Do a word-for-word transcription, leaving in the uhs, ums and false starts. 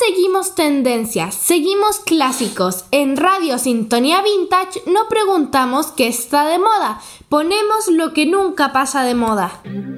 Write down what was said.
seguimos tendencias, seguimos clásicos. En Radio Sintonía Vintage no preguntamos qué está de moda, ponemos lo que nunca pasa de moda.